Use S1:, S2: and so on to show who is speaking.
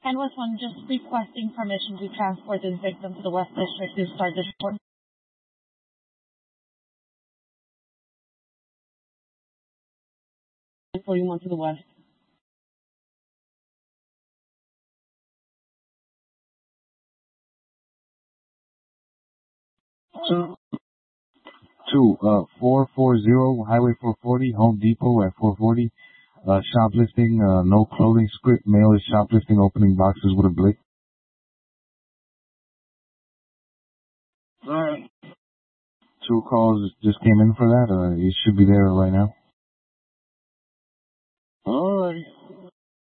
S1: And was one just requesting permission to transport this victim to the West District to start the report. Reporting one to the West.
S2: Two, 440 Highway 440, Home Depot at 440. Shoplifting, no clothing script. Male is shoplifting, opening boxes with a blick.
S3: Alright.
S2: 2 calls just came in for that. It should be there right now.
S3: Alright.